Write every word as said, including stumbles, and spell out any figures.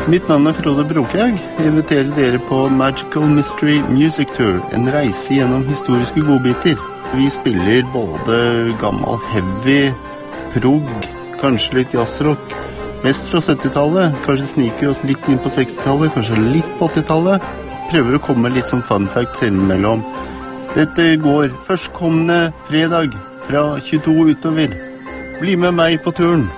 Mitt navn er Frode Brokhaug. Jeg inviterer dere på Magical Mystery Music Tour, en reise gjennom historiske godbiter. Vi spiller både gammel heavy, prog, kanskje litt jazzrock, mest fra syttitallet, kanskje sniker oss litt inn på sekstitallet, kanskje litt på åttitallet. Prøver å komme litt som fun facts innimellom. Dette går førstkommende fredag fra tjueto utover. Bli med meg på turen!